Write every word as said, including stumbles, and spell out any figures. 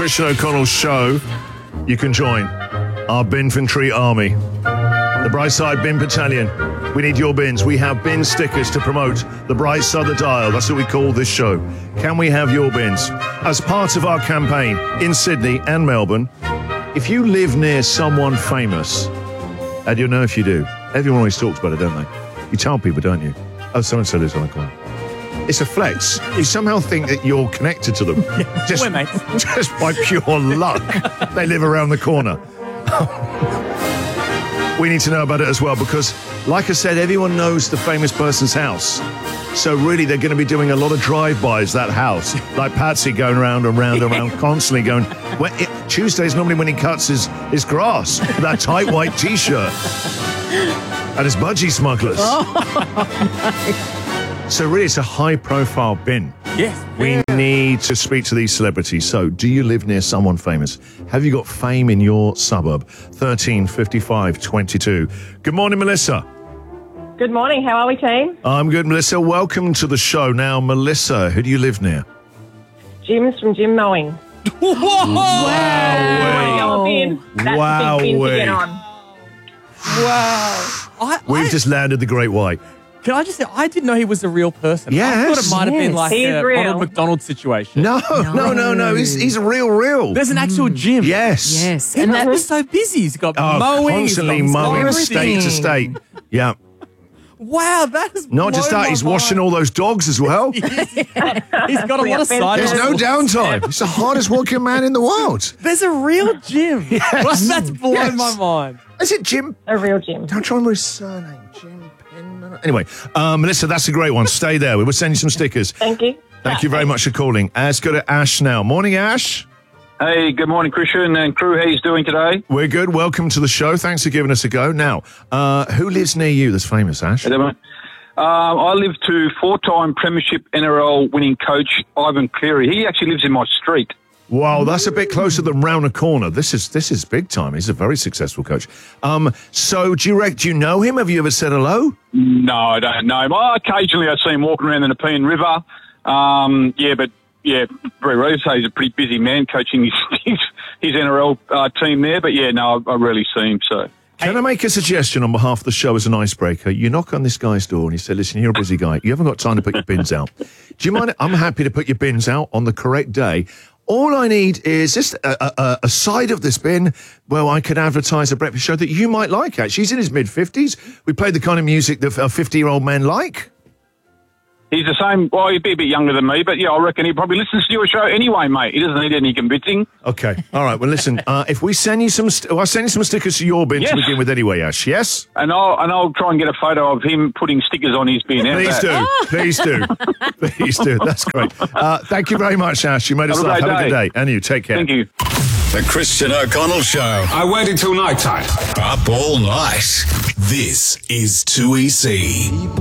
Christian O'Connell Show, you can join our Binfantry Army, the Brightside Bin Battalion. We need your bins. We have bin stickers to promote the bright side of the dial. That's what we call this show. Can we have your bins? As part of our campaign in Sydney and Melbourne, if you live near someone famous, and you'll know if you do, everyone always talks about it, don't they? You tell people, don't you? Oh, so-and-so lives on the corner. It's a flex. You somehow think that you're connected to them. Yeah, just, we're mates. just by pure luck. They live around the corner. We need to know about it as well because, like I said, everyone knows the famous person's house. So really, they're going to be doing a lot of drive-bys, that house. Like Patsy going round and round and round, constantly going... Well, it, Tuesday's normally when he cuts his, his grass. That tight white T-shirt. And his budgie smugglers. Oh, so really, it's a high-profile bin. yes. We yeah. need to speak to these celebrities. So, do you live near someone famous? Have you got fame in your suburb? thirteen fifty-five twenty-two. Good morning, Melissa. Good morning. How are we, team? I'm good, Melissa. Welcome to the show. Now, Melissa, who do you live near? Jim's from Gym Mowing. Whoa! Wow. Bin. That's Wow. a big bin to get on. Wow. I, We've I, just landed the Great White. can I just say, I didn't know he was a real person. I Yes. thought it might have been Yes. like He's a real. Ronald McDonald situation. No, no, no, no. He's, he's a real, real. There's an actual gym. Yes. Yes, And and that that was so busy. He's got Oh, mowing. he's constantly got mowing everything. state to state. Yeah. Wow, that is Not just that, he's washing all those dogs as well. He's got a lot of side There's no hustles. downtime. He's the hardest working man in the world. There's a real gym. Well, that's blown Yes. my mind. Is it Jim? A real gym. Don't try and remember his surname. Jim Penman. Anyway, um, Melissa, that's a great one. Stay there. We will send you some stickers. Thank you. Thank you very much for calling. Let's go to Ash now. Morning, Ash. Hey, good morning, Christian and crew. How you doing today? We're good. Welcome to the show. Thanks for giving us a go. Now, uh, who lives near you that's famous, Ash? Um, I live to four-time Premiership N R L winning coach Ivan Cleary. He actually lives in my street. Wow, that's a bit closer than round a corner. This is this is big time. He's a very successful coach. Um, so, do you, rec- do you know him? Have you ever said hello? No, I don't know him. Well, occasionally I see him walking around the Nepean River. Um, yeah, but yeah, very rarely. So he's a pretty busy man coaching his his, his N R L uh, team there. But yeah, no, I, I rarely see him. So. Can I make a suggestion on behalf of the show as an icebreaker? You knock on this guy's door and you say, listen, you're a busy guy. You haven't got time to put your bins out. Do you mind? I'm happy to put your bins out on the correct day. All I need is just a, a, a side of this bin where I could advertise a breakfast show that you might like, actually. He's in his mid-fifties. We play the kind of music that fifty-year-old men like. He's the same. Well, he'd be a bit younger than me, but yeah, I reckon he probably listens to your show anyway, mate. He doesn't need any convincing. Okay. All right. Well, listen, uh, if we send you some, st- well, I'll send you some stickers to your bin Yes. to begin with anyway, Ash. Yes? And I'll and I'll try and get a photo of him putting stickers on his bin. How's Please that? do. Please do. Please do. That's great. Uh, thank you very much, Ash. You made us Have a laugh. great Have a good day. day. And you. Take care. Thank you. The Christian O'Connell Show. I waited till night time. Up all night. This is two E C.